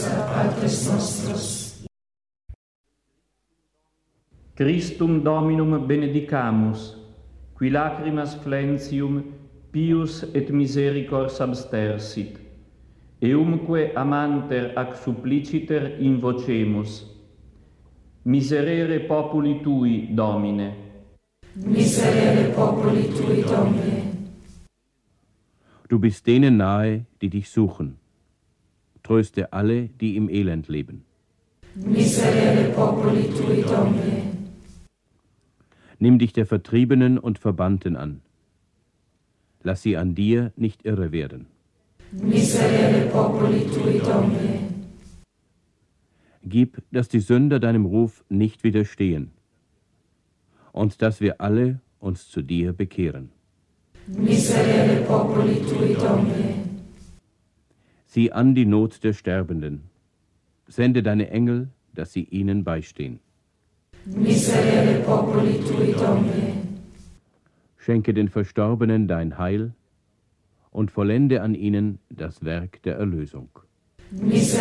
Patris nostros. Christum Dominum benedicamus, qui lacrimas flentium pius et misericors abstersit, eumque amanter ac suppliciter invocemus. Miserere populi tui, Domine. Miserere populi tui, Domine. Du bist denen nahe, die dich suchen. Tröste alle, die im Elend leben. Miserere populi tui, Domine. Nimm dich der Vertriebenen und Verbannten an. Lass sie an dir nicht irre werden. Miserere populi tui, Domine. Gib, dass die Sünder deinem Ruf nicht widerstehen und dass wir alle uns zu dir bekehren. Miserere populi tui, Domine. Sieh an die Not der Sterbenden. Sende deine Engel, dass sie ihnen beistehen. Miserere populi tui, Domine. Schenke den Verstorbenen dein Heil und vollende an ihnen das Werk der Erlösung.